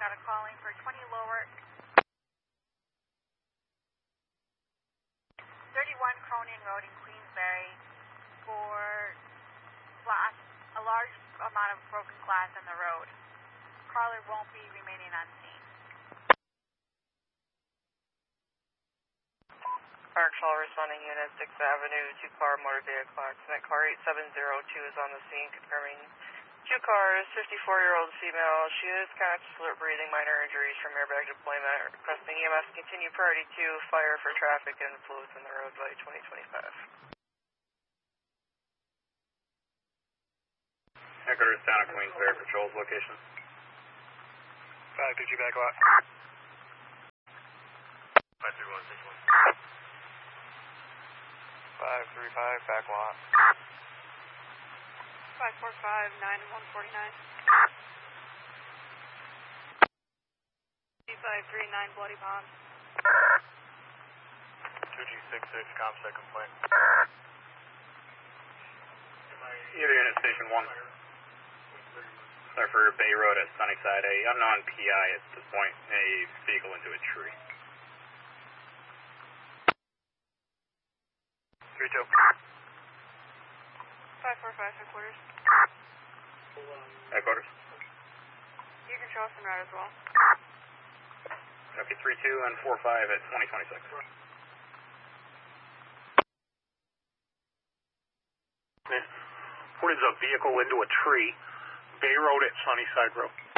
got a calling for 20 lower 31 Cronin Road in Queensbury for glass, a large amount of broken glass in the road. Caller won't be remaining on scene. Park Shell responding unit 6th Avenue, 2-car motor vehicle accident. Car 8702 is on the scene confirming 2 cars, 54-year-old female. She is conscious, alert, breathing, minor injuries from airbag deployment. Requesting EMS continue priority 2, fire for traffic and influence in the roadway 2025. Headquarters down at Queensbury, patrols location. 550 back lot. 53161. 535 back lot. 545 9 149. 2539 Bloody Pond. 2G66 ComSec complaint. Either unit station 1. Sorry for Bay Road at Sunnyside. A unknown PI at this point, a vehicle into a tree. 32. 545 headquarters. Headquarters. You can show us en route as well. Okay, 32 and 45 at 2026. What is a vehicle into a tree? Bay Road at Sunnyside Road.